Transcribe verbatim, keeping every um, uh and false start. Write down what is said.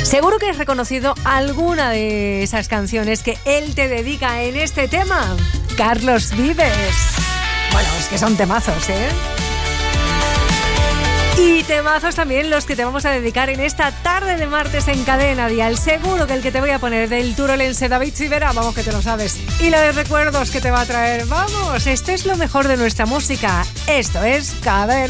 Seguro que has reconocido alguna de esas canciones que él te dedica en este tema. Carlos Vives. Bueno, es que son temazos, ¿eh? Y temazos también los que te vamos a dedicar en esta tarde de martes en Cadena Dial. Seguro que el que te voy a poner del turolense David Sivera, vamos que te lo sabes. Y la de recuerdos que te va a traer, vamos, esto es lo mejor de nuestra música. Esto es Cadena.